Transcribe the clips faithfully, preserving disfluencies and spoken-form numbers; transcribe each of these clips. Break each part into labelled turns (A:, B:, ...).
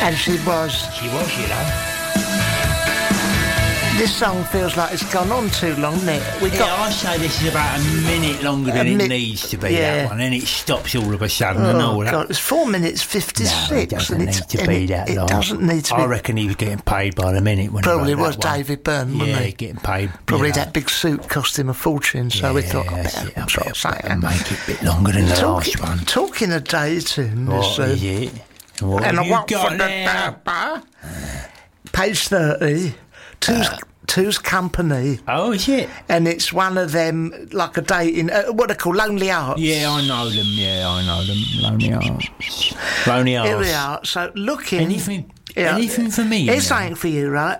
A: And she was.
B: She was, you know.
A: This song feels like it's gone on too long, isn't it? We
B: Yeah,
A: got.
B: I say this is about a minute longer than
A: A
B: it
A: mi-
B: needs to be,
A: yeah.
B: that one, and it stops all of a sudden and all
A: Oh
B: that.
A: God! It's four minutes fifty-six,
B: No, it doesn't
A: and
B: need
A: it's,
B: to
A: and
B: be
A: it,
B: that
A: it
B: long.
A: doesn't need to be.
B: I reckon he was getting paid by the minute when
A: Probably
B: he wrote
A: was
B: that one.
A: David Byrne, wasn't
B: Yeah,
A: he?
B: getting paid.
A: Probably
B: you know.
A: that big suit cost him a fortune, so we
B: Yeah,
A: thought, I
B: that's
A: better,
B: it, I
A: sort
B: better-
A: of say
B: better
A: that.
B: make it a bit longer than the
A: Talking,
B: last one.
A: talking a Dayton,
B: What
A: this,
B: is
A: uh,
B: it? What
A: and
B: have
A: I
B: you
A: want
B: got
A: for the
B: there?
A: bar. Page thirty, two's,
B: Uh.
A: two's company,
B: Oh, is it?
A: and it's one of them, like a dating, uh, what they call Lonely Hearts.
B: Yeah, I know them. Yeah, I know them. Lonely Hearts. Lonely
A: Here we
B: Hearts.
A: are. So looking.
B: Anything,
A: Yeah.
B: anything for me?
A: Here's
B: you know?
A: something for you, right?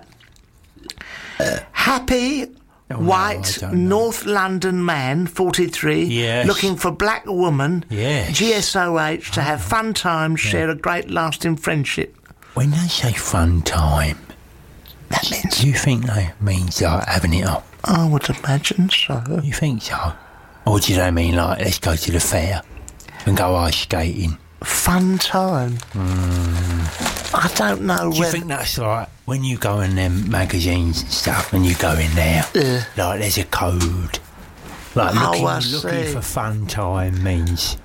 A: Happy,
B: Oh, no,
A: white,
B: I don't know.
A: North London man, forty-three,
B: Yes.
A: looking for black woman,
B: Yes.
A: G S O H, to have fun times, share a great lasting friendship.
B: When they say fun time,
A: That means,
B: do you think they means like having it up?
A: I would imagine so.
B: You think so? Or do they mean like let's go to the fair and go ice skating?
A: Fun time. I don't know
B: Do you
A: whether...
B: think that's like when you go in them magazines and stuff and you go in there,
A: Yeah.
B: like there's a code? Like
A: Oh,
B: looking,
A: I
B: looking
A: see.
B: for fun time means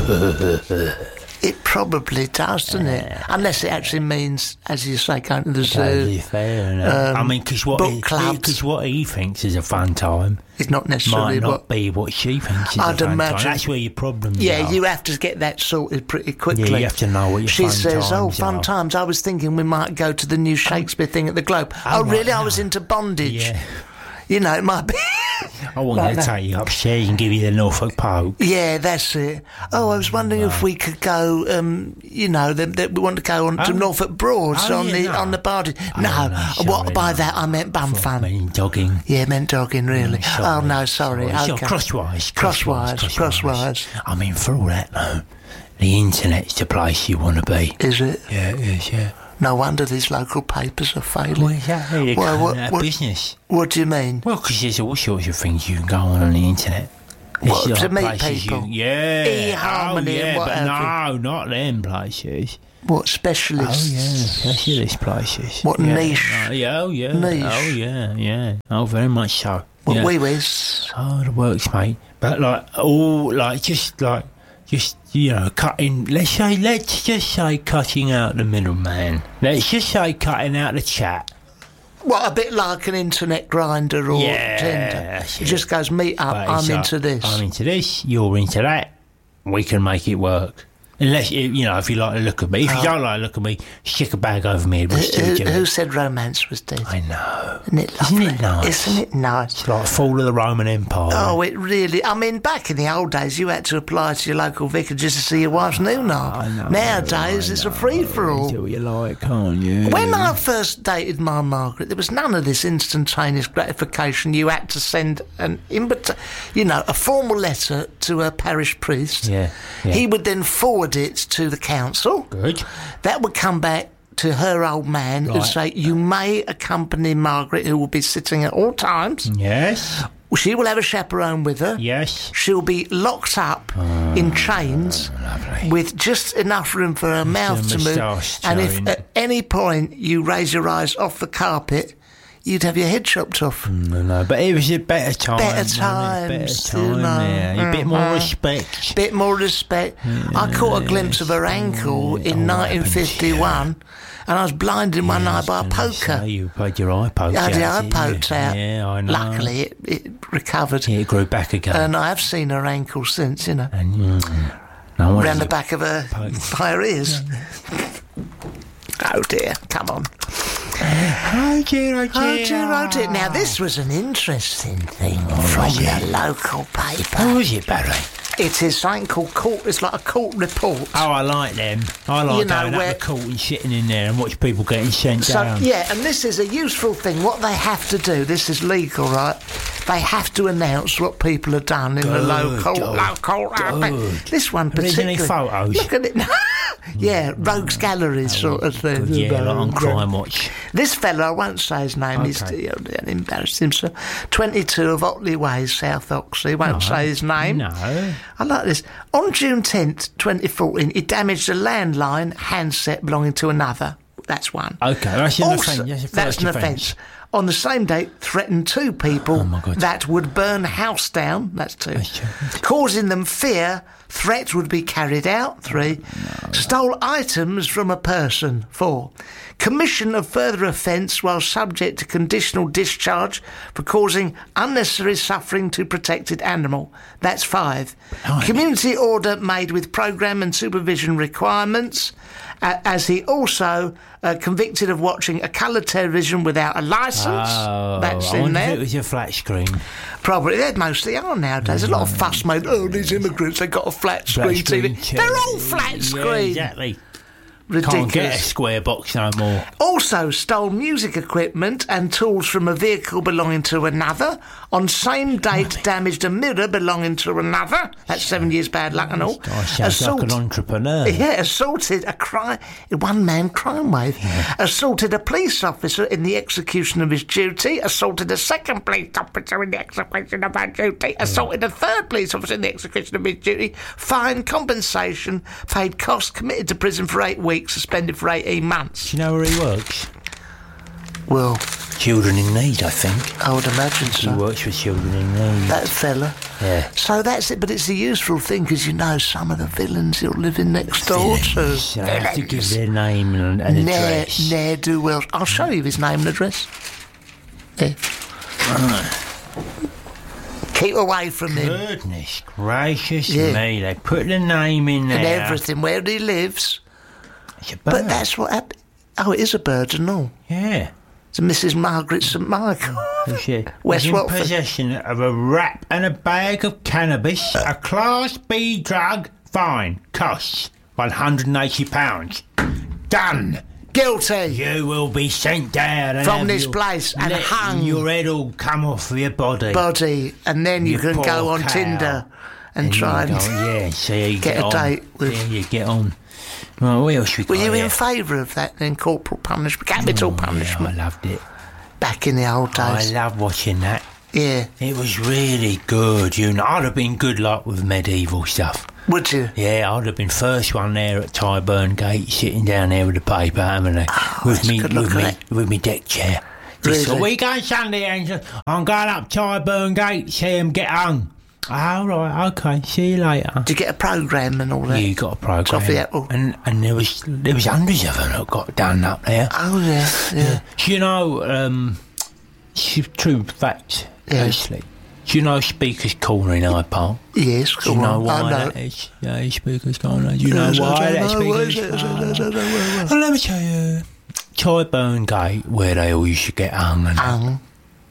A: It probably does, doesn't it? Unless it actually means, as you say, going to the
B: go to the
A: zoo.
B: fair. And, uh, I
A: um,
B: mean, because what,
A: book
B: he-
A: clubs.
B: 'cause what he thinks is a fun time
A: It's not necessarily
B: might not
A: what...
B: be what she thinks is
A: I'd
B: a fun
A: imagine-
B: time. That's where your problems
A: Yeah,
B: are.
A: you have to get that sorted pretty quickly.
B: Yeah, you have to know what your
A: She
B: fun
A: says, oh,
B: times
A: fun
B: are."
A: times. I was thinking we might go to the new Shakespeare thing at the Globe. Oh,
B: Oh, right,
A: really? I
B: no.
A: was into bondage.
B: Yeah.
A: You know, it might be...
B: I want
A: Like
B: to
A: that.
B: take you upstairs and give you the Norfolk poke.
A: Yeah, that's it. Oh, I was wondering if we could go, um, you know, that that we want to go on to
B: Oh.
A: Norfolk Broads
B: Oh,
A: on
B: yeah,
A: the
B: no.
A: on the barge.
B: Oh,
A: no,
B: no,
A: what
B: sorry,
A: by
B: no.
A: that I meant bum
B: I
A: fun.
B: mean, dogging.
A: Yeah, meant dogging, really.
B: Sorry,
A: oh, no, sorry.
B: sorry.
A: Okay.
B: Crosswise,
A: Crosswise,
B: crosswise,
A: crosswise.
B: I mean, for all that, though, the internet's the place you want to be.
A: Is it?
B: Yeah, it is, yeah.
A: No wonder these local papers are failing.
B: Well, exactly. They're
A: Well,
B: going
A: what-
B: out of
A: what-
B: business.
A: What do you mean?
B: Well, because there's all sorts of things you can go on on the internet. There's
A: What, to
B: like
A: meet
B: places
A: people?
B: You, yeah.
A: eHarmony
B: oh, yeah,
A: and what
B: but
A: have
B: no, not them places.
A: What,
B: Oh,
A: specialists?
B: yeah, specialist places.
A: What,
B: yeah.
A: niche?
B: Oh, yeah, oh, yeah.
A: Niche?
B: Oh, yeah, yeah. Oh, very much so.
A: What,
B: yeah.
A: wee wees?
B: Oh, the works, mate. But like, all like just like, just you know, cutting. Let's say, let's just say, cutting out the middleman. Let's just say, cutting out the chat.
A: What, a bit like an internet grinder or
B: Yeah,
A: Tinder?
B: that's
A: It
B: it.
A: just goes, meet up,
B: But
A: I'm
B: it's like,
A: into this.
B: I'm into this. You're into that. We can make it work. Unless you you know, if you like the look of me. If you don't like the look of me, stick a bag over me. We'll
A: Who,
B: still
A: who,
B: do
A: who
B: it.
A: said romance was dead?
B: I know.
A: Isn't it
B: Isn't
A: lovely?
B: it nice?
A: Isn't it nice?
B: It's like fall of the Roman Empire.
A: Oh, it really... I mean, back in the old days, you had to apply to your local vicar just to see your wife's new
B: I know,
A: Nowadays,
B: I
A: it's a
B: know.
A: free-for-all.
B: Do what you like, can't you?
A: When I first dated my Margaret, there was none of this instantaneous gratification. You had to send an invita- you know, a formal letter to a parish priest.
B: Yeah, yeah.
A: He would then forward it to the council.
B: Good.
A: That would come back to her old man and
B: Right.
A: say, you may accompany Margaret, who will be sitting at all times.
B: Yes.
A: She will have a chaperone with her.
B: Yes.
A: She'll be locked up in chains
B: lovely.
A: with just enough room for her mouth
B: a
A: to move.
B: moustache
A: And if
B: showing.
A: at any point you raise your eyes off the carpet, you'd have your head chopped off.
B: No, no, but it was a better time.
A: Better
B: wasn't it?
A: times,
B: Better
A: you
B: time,
A: know.
B: yeah. A bit more
A: Mhm.
B: respect.
A: Bit more respect. I caught a glimpse of her ankle in
B: Oh,
A: nineteen fifty-one, and I was blinded one eye by a poker.
B: So you had your eye poked
A: I
B: out.
A: had the eye
B: didn't
A: poked
B: you?
A: out.
B: Yeah, I know.
A: Luckily, it, it recovered.
B: Yeah, it grew back again.
A: And I have seen her ankle since, you know,
B: and mm, no one
A: round the back of her, by her ears. Oh dear, come on.
B: Oh dear, oh dear.
A: Oh dear, oh dear. Now, this was an interesting thing from
B: was
A: the
B: it?
A: local
B: How
A: paper.
B: was it, Barry?
A: It is something called court, it's like a court report.
B: Oh, I like them. I like
A: You know,
B: going
A: where-
B: up the court and sitting in there and watch people getting sent
A: So,
B: down.
A: yeah, and this is a useful thing. What they have to do, this is legal, right? They have to announce what people have done in the
B: Good,
A: local...
B: good,
A: local
B: good.
A: This one
B: Have you seen
A: particularly...
B: any photos?
A: Look at it. Yeah, Rogues Gallery sort of thing.
B: Good, yeah,
A: you know.
B: like on Crime Watch.
A: This fella, I won't say his name, he's
B: Okay.
A: you know, embarrassed himself. twenty-two of Otley Way, South Oxley, won't say his name.
B: No.
A: I like this. On June tenth, twenty fourteen, he damaged a landline handset belonging to another. That's one.
B: Okay, that's an
A: Also,
B: offence. That's, a
A: that's
B: first
A: an
B: offence.
A: offence. On the same date, threatened two people
B: Oh, my God.
A: that would burn a house down. That's two.
B: That's two.
A: Causing them fear. Threats would be carried out. Three. Stole items from a person. Four. Commission of further offence while subject to conditional discharge for causing unnecessary suffering to protected animal. That's five.
B: Blimey.
A: Community order made with programme and supervision requirements. Uh, as he also uh, convicted of watching a colour television without a licence.
B: Oh,
A: That's
B: I
A: in
B: wonder if
A: there.
B: it was a flat screen.
A: Probably. They mostly are nowadays. A lot of fuss made. Oh, these immigrants, they got a flat screen
B: Flat
A: T V.
B: screen
A: They're
B: T V.
A: all flat
B: Yeah,
A: screen.
B: exactly.
A: Ridiculous.
B: Can't get a square box no more.
A: Also stole music equipment and tools from a vehicle belonging to another. On same date, damaged a mirror belonging to another. That's seven years bad luck and all.
B: Guy sounds like an entrepreneur.
A: Yeah, assaulted a crime, one-man crime wave.
B: Yeah.
A: Assaulted a police officer in the execution of his duty. Assaulted a second police officer in the execution of her duty. Assaulted a third police officer in the execution of his duty. Fine, compensation, paid costs, committed to prison for eight weeks, suspended for eighteen months.
B: Do you know where he works?
A: Well,
B: Children in Need, I think.
A: I would imagine
B: He
A: so.
B: works with Children in Need.
A: That fella.
B: Yeah.
A: So that's it, but it's a useful thing because you know some of the villains you're living next door to.
B: So I have to give their name and, and
A: Ne'er,
B: address.
A: ne'er do well. I'll show you his name and address. Yeah. Keep away from him
B: Goodness gracious
A: Yeah.
B: me, they put the name in there.
A: and everything, where he lives.
B: It's a bird.
A: But that's what happened. Oh, it is a bird and all.
B: Yeah.
A: It's a Missus Margaret St Michael.
B: She
A: West
B: was in
A: Watford.
B: possession of a wrap and a bag of cannabis, a Class B drug. Fine. Costs one hundred eighty pounds. Done.
A: Guilty.
B: You will be sent down and
A: From
B: have
A: this
B: your-
A: place and
B: let
A: hung.
B: Your head all come off of your body.
A: Body. And then you
B: You
A: can
B: poor
A: go on
B: cow.
A: Tinder and,
B: And
A: try
B: you
A: and...
B: go, yeah, see how you
A: get
B: get,
A: a
B: on.
A: date with-
B: Yeah, you get on. Right, what else we got
A: Were you
B: here?
A: in favour of that then, corporal punishment, capital
B: Oh, yeah, I
A: punishment,
B: loved it.
A: back in the old
B: I
A: days?
B: love watching that.
A: Yeah.
B: It was really good. You know, I'd have been good luck with medieval stuff.
A: Would you?
B: Yeah, I'd have been first one there at Tyburn Gate, sitting down there with the paper, having a
A: Oh,
B: with
A: that's
B: me
A: good look
B: with
A: at
B: me
A: it.
B: with me deck chair. Just,
A: Really?
B: we going Sunday, Angel? I'm going up Tyburn Gate to see him get hung. All right, okay. See you later.
A: Did you get a programme and all that?
B: You got a program,
A: Toffee apple.
B: and and there was there was hundreds of them that got done up there.
A: Oh, yeah, yeah.
B: Do you know, um, it's a true fact,
A: Yeah.
B: actually. Do you know Speaker's Corner in Hyde Park?
A: Yes,
B: Do you
A: go
B: know
A: on.
B: why
A: I know.
B: that is? Yeah, Speaker's Corner. Do you know
A: Yes, I
B: why
A: don't
B: that's
A: know. What is
B: Speaker's
A: it?
B: Corner?
A: I don't know.
B: Well, let me tell you. Tyburn Gate, where they all used to get hung, and
A: Um,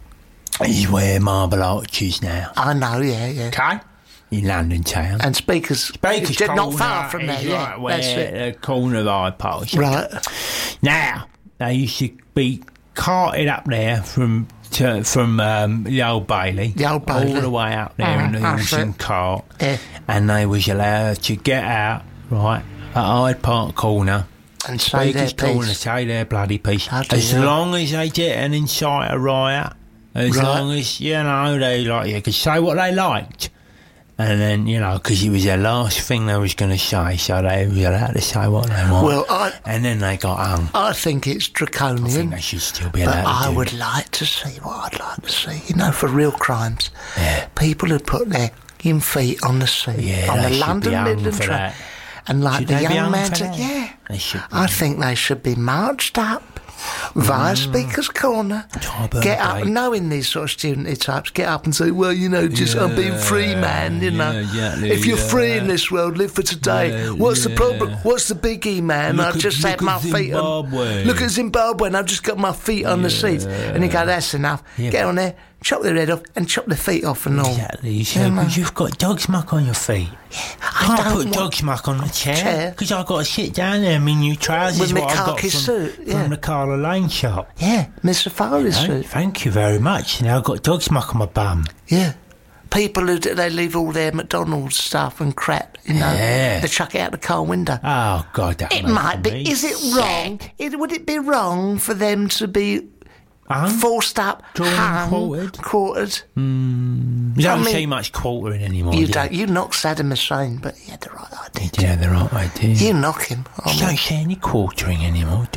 B: is where Marble Arch is now.
A: I know, yeah, yeah.
B: Okay? In London town.
A: And Speakers,
B: Speaker's
A: just not
B: Corner
A: far from there,
B: is
A: yeah.
B: right where
A: That's it.
B: the corner of Hyde Park is.
A: Right.
B: Now, they used to be carted up there from to, from um, the Old Bailey,
A: The Old Bailey.
B: all the way up there in the
A: Uh, that's
B: Wilson
A: it.
B: cart,
A: Yeah.
B: and they was allowed to get out, right, at Hyde Park Corner,
A: And say their
B: Speaker's Corner,
A: piece.
B: say their bloody piece,
A: Bloody
B: as
A: hell.
B: long as they didn't incite a riot, as
A: Right.
B: long as, you know, they, like, you could say what they liked. And then, you know, because it was their last thing they was going to say, so they were allowed to say what they want.
A: Well, I,
B: and then they got hung.
A: I think it's
B: I think
A: draconian.
B: they should still be
A: But
B: allowed to
A: I
B: do
A: would
B: that.
A: like to see what I'd like to see. You know, for real crimes,
B: Yeah.
A: people who put their fucking feet on the sea,
B: Yeah,
A: on
B: they
A: the
B: should
A: London
B: be hung
A: Midland
B: for
A: train,
B: that.
A: and like
B: Should
A: the
B: they be
A: young
B: hung
A: man,
B: for
A: to,
B: that?
A: yeah,
B: They should be.
A: I think they should be marched up via Speaker's Corner,
B: Tyburn
A: get up,
B: Gate.
A: knowing these sort of studenty types, get up and say, well, you know, just I'm being free, man, you know.
B: yeah, exactly,
A: if you're free
B: yeah.
A: in this world, live for today.
B: Yeah,
A: What's the
B: yeah.
A: problem? What's the biggie, man?
B: Look
A: I've
B: at-
A: just
B: look
A: had my
B: at
A: feet on.
B: Zimbabwe.
A: Look at Zimbabwe, and I've just got my feet on the seats. And you go, that's enough.
B: Yeah,
A: Get
B: but-
A: on there, chop their head off, and chop their feet off and all.
B: Exactly. You
A: Yeah,
B: see,
A: man.
B: because you've got dog's muck on your feet.
A: I
B: Can't
A: don't
B: put
A: want-
B: dog's muck on the chair
A: Chair.
B: because I've got to sit down there in my new trousers.
A: With my
B: what I've got
A: khaki
B: from,
A: suit, yeah.
B: from the Carla Lane shop.
A: Yeah, Miss Safari's
B: Oh,
A: suit.
B: thank you very much. Now I've got dog's muck on my bum.
A: Yeah. People who do, they leave all their McDonald's stuff and crap, you know,
B: Yeah.
A: they chuck it out the car window.
B: Oh God, that
A: It
B: makes
A: might be.
B: me
A: Is it wrong? It, would it be wrong for them to be
B: Hung?
A: forced up,
B: Drawn and
A: hung,
B: quartered?
A: quartered?
B: You don't
A: I mean-
B: see much quartering anymore.
A: You
B: do
A: don't. You knock Saddam Hussein, but he had the right idea.
B: Yeah, the right idea.
A: You knock him. I
B: You
A: mean,
B: don't see any quartering anymore, do you?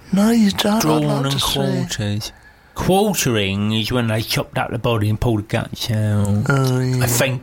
A: No, you don't.
B: Drawn
A: I'd like
B: and
A: to see.
B: quarters. Quartering is when they chopped up the body and pulled the guts out.
A: Oh, yeah.
B: I think.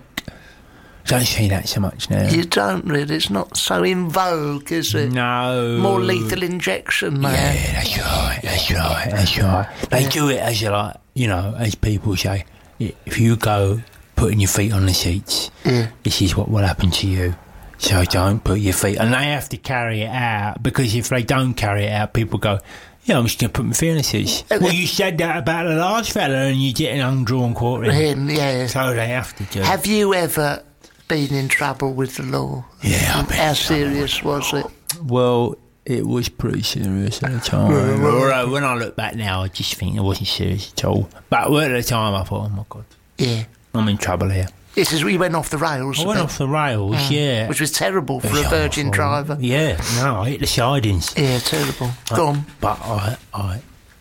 B: Don't see that so much now.
A: You don't really. It's not so in vogue, is it?
B: No.
A: More lethal injection, man.
B: Yeah, that's right, that's right, that's right. They
A: Yeah.
B: do it as, like, you know, as people say, if you go putting your feet on the seats,
A: Yeah.
B: this is what will happen to you. So don't put your feet... And they have to carry it out, because if they don't carry it out, people go, yeah, I'm just going to put my feet on the seats.
A: Uh,
B: Well, you said that about the last fella and you're getting undrawn quartering.
A: Him, yeah.
B: So they have to do it.
A: Have you ever been in trouble with the law?
B: Yeah, I've been
A: How
B: in trouble
A: serious was it?
B: Well, it was pretty serious at the time. Although when I look back now, I just think it wasn't serious at all. But at the time, I thought, oh my God,
A: Yeah.
B: I'm in trouble here.
A: This is we went off the rails.
B: I
A: a
B: went
A: bit,
B: off the rails, yeah.
A: which was terrible for
B: It was
A: a virgin
B: awful.
A: driver.
B: Yeah, no, I hit the sidings.
A: Yeah, terrible. Go on.
B: But I, I,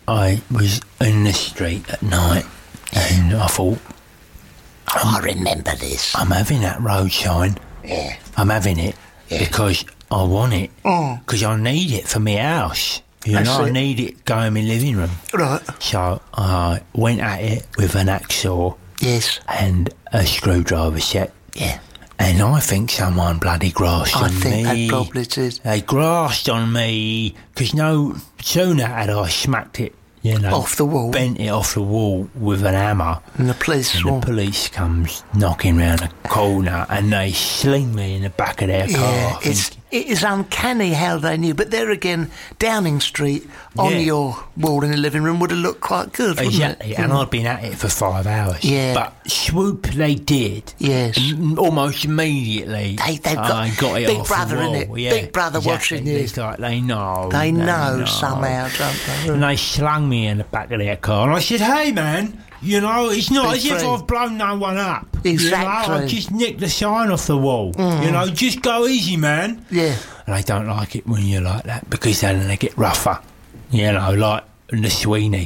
B: I was in the street at night, and I thought,
A: Oh, I remember this.
B: I'm having that road sign.
A: Yeah.
B: I'm having it
A: Yeah.
B: because I want it.
A: Oh.
B: Because I need it for my house. You
A: That's
B: know, I
A: it.
B: need it going in my living room.
A: Right.
B: So I went at it with an hacksaw
A: Yes.
B: and a screwdriver set.
A: Yeah.
B: And I think someone bloody grasped
A: I
B: on
A: think
B: me.
A: they probably did.
B: They grasped on me, because no sooner had I smacked it, you know,
A: Off the wall.
B: bent it off the wall with an hammer,
A: And the police
B: and
A: saw.
B: the police comes knocking round the corner and they sling me in the back of their
A: Yeah,
B: car.
A: it's
B: thinking-
A: it is uncanny how they knew. But there again, Downing Street on
B: Yeah.
A: your wall in the living room would have looked quite good, wouldn't
B: Exactly,
A: it?
B: and I'd been at it for five hours.
A: Yeah.
B: But swoop they did.
A: Yes.
B: M- Almost immediately.
A: They- they've got-
B: I got it
A: Big
B: off
A: Brother,
B: the wall.
A: innit?
B: Yeah,
A: Big Brother
B: exactly.
A: watching you.
B: It's like they know.
A: They know somehow, don't they?
B: And they slung me in the back of their car, and I said, "Hey, man, you know, it's not
A: Be
B: as if
A: free.
B: I've blown no one up.
A: Exactly.
B: You know, I just nicked the sign off the wall. You know, just go easy, man."
A: Yeah.
B: And they don't like it when you're like that, because then they get rougher. You know, like the Sweeney.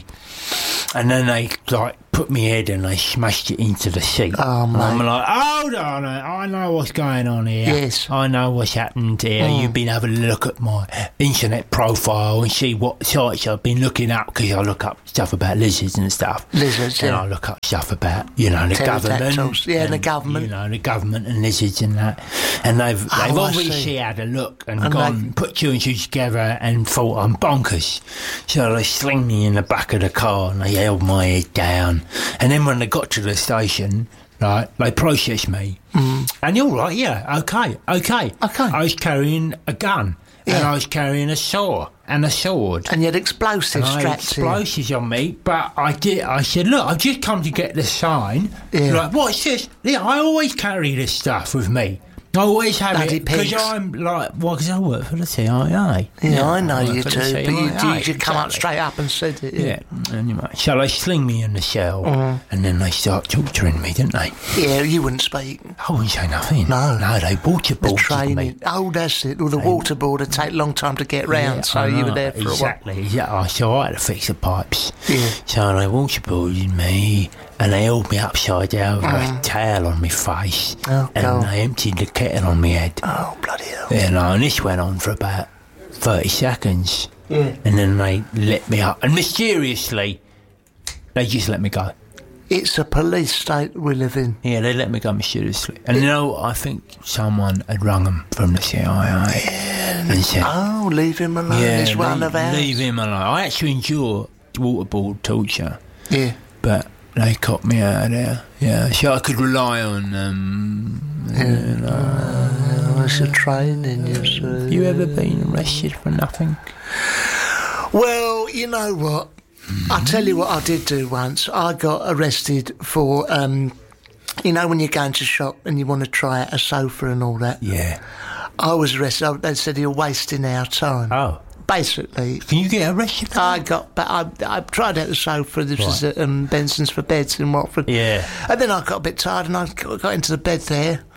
B: And then they like put me head and they smashed it into the seat.
A: Oh,
B: and I'm
A: mate.
B: like, hold on, I know what's going on here.
A: Yes.
B: I know what's happened here. You've been having a look at my internet profile and see what sites I've been looking up, because I look up stuff about lizards and stuff.
A: Lizards,
B: And
A: yeah.
B: I look up stuff about, you know, the government.
A: Pterodactyls, yeah, and the government.
B: You know, the government and lizards and that. And they've,
A: Oh,
B: they've
A: I
B: obviously
A: see.
B: had a look and,
A: And
B: gone,
A: they-
B: put two and two together and thought I'm bonkers. So they sling me in the back of the car and they held my head down. And then when they got to the station, right, they processed me. Mm. And you're right, yeah, okay, okay.
A: Okay.
B: I was carrying a gun. And
A: Yeah.
B: I was carrying a saw and a sword.
A: And you had explosives
B: And I had
A: strapped to you.
B: explosives on me, but I did. I said, "Look, I've just come to get the sign."
A: Yeah.
B: Like, what's this? Yeah, I always carry this stuff with me. I always have
A: Bloody
B: it because
A: pigs.
B: I'm like, well, because I work for the C I A.
A: Yeah, I know
B: work
A: you
B: for
A: do,
B: the
A: but you,
B: C I A,
A: you, you come up
B: exactly.
A: straight up and said it.
B: Yeah. Anyway, so they sling me in the cell,
A: Mm.
B: and then they start torturing me, didn't they?
A: Yeah, you wouldn't speak.
B: I wouldn't say nothing.
A: No.
B: no, they
A: The
B: waterboarded me.
A: training. Oh, that's it. Well, the waterboard would take a long time to get round,
B: Yeah,
A: so
B: I
A: you were
B: know,
A: there for
B: exactly, exactly. So I had to fix the pipes.
A: Yeah.
B: So they waterboarded me, and they held me upside down with a towel on my face,
A: Oh,
B: and
A: God.
B: they emptied the kettle on my head.
A: a while. Oh, bloody hell.
B: You know, and this went on for about thirty seconds,
A: Yeah.
B: and then they let me up, and mysteriously, they just let me go.
A: It's a police state we live in.
B: Yeah, they let me go mysteriously. And you know, I think someone had rung them from the C I A and said,
A: Oh, leave him alone.
B: yeah,
A: It's one
B: leave,
A: of ours.
B: leave him alone. I actually endure waterboard torture,
A: Yeah.
B: but they caught me out of there. Yeah, so I could rely on them. You know.
A: Oh, it's a training, you see.
B: Have you ever been arrested for nothing?
A: Well, you know what? I'll tell you what I did do once. I got arrested for, um, you know, when you go into a shop and you want to try out a sofa and all that.
B: Yeah.
A: I was arrested. I- They said you're wasting our time.
B: Oh.
A: Basically,
B: Can you get arrested for
A: I
B: that?
A: got, but I, I tried out the sofa. This was
B: Right.
A: at um, Benson's for Beds in Watford.
B: Yeah.
A: And then I got a bit tired and I got got into the bed there.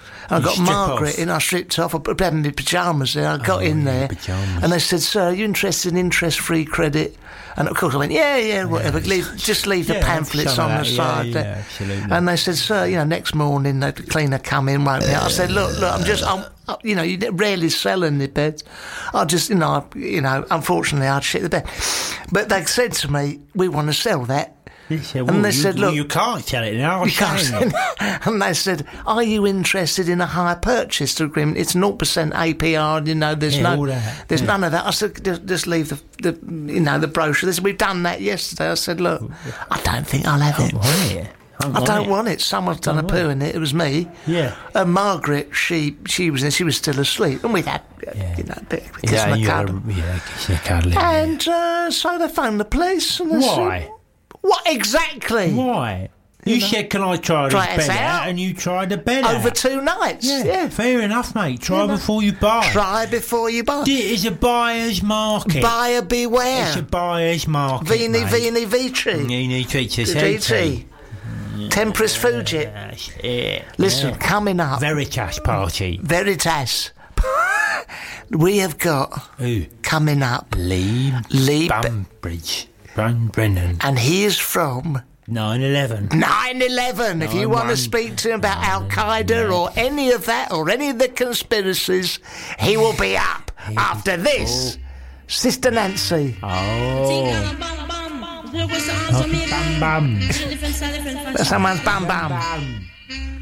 A: I got
B: strip
A: Margaret
B: off.
A: in. I stripped off. I put had my pyjamas there. I got
B: Oh,
A: in
B: yeah,
A: there,
B: pyjamas.
A: and they said, "Sir, are you interested in interest-free credit?" And of course, I went, "Yeah, yeah, whatever. Leave, just leave the
B: Yeah,
A: pamphlets
B: some
A: on
B: of
A: the
B: that,
A: side."
B: yeah,
A: there."
B: yeah, absolutely.
A: And they said, "Sir, you know, next morning the cleaner come in, won't they?" I said, "Look, look, I'm just, I'm, you know, you rarely sell any beds. I just, you know, I, you know, unfortunately, I'd shit the bed." But they said to me, "We want to sell that."
B: They said,
A: And
B: well,
A: they
B: you,
A: said,
B: well,
A: "Look,
B: you can't sell it now.
A: you can't." And they said, "Are you interested in a hire purchase agreement? It's zero percent A P R. You know, there's
B: Yeah,
A: no,
B: all that,
A: there's
B: yeah.
A: none of that." I said, "Just, just leave the, the, you know, the brochure." They said, "We've done that yesterday." I said, "Look, I don't think I'll have it.
B: want it.
A: I don't want it. Someone's done a
B: want
A: poo
B: it.
A: in it. It was me."
B: Yeah.
A: And Margaret, she she was she was still asleep, and we'd had, you know, a bit of a kiss
B: Yeah,
A: and a
B: you
A: cuddle.
B: gotta- yeah, kiss and a cuddle. yeah.
A: And uh, so they phoned the police. And they
B: Why?
A: said, what exactly?
B: Why? You
A: know.
B: said, can I try,
A: Try
B: this
A: us
B: bed out?
A: out?
B: And you tried the bed
A: Over
B: out.
A: two nights.
B: Yeah,
A: Yeah.
B: fair enough, mate. Try
A: You know.
B: before you buy.
A: Try before you buy.
B: It is a buyer's market.
A: Buyer beware.
B: It's a buyer's market,
A: Vini,
B: mate.
A: vini, vici.
B: Vini, vici,
A: Vici.
B: vici.
A: Tempus fugit.
B: That's it.
A: Listen,
B: Yeah.
A: coming up.
B: Veritas party.
A: Veritas. We have got
B: Who?
A: coming up
B: Lee
A: Lee B-
B: Bumbridge. Brun Brennan.
A: and he is from
B: nine eleven.
A: nine eleven. If you want to
B: nine one.
A: speak to him about Al Qaeda or any of that or any of the conspiracies, he will be up after this. Sister Nancy.
B: Oh. Bam bam.
A: Someone's bam bam.